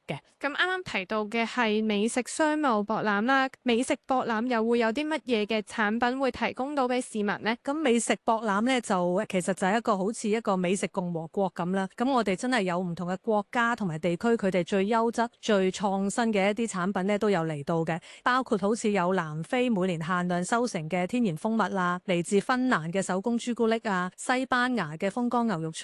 嘅。 咁啱啱提到嘅係美食商務博覽啦，美食博覽又會有啲乜嘢嘅產品會提供到俾市民呢？ 咁美食博覽咧就其實就係一個好似一個美食共和國咁啦。咁我哋真係有唔同嘅國家同埋地區，佢哋最優質、最創新嘅一啲產品咧都有嚟到嘅，包括好似有南非每年限量收成嘅天然蜂蜜啦，嚟自芬蘭嘅手工朱古力啊，西班牙嘅風乾牛肉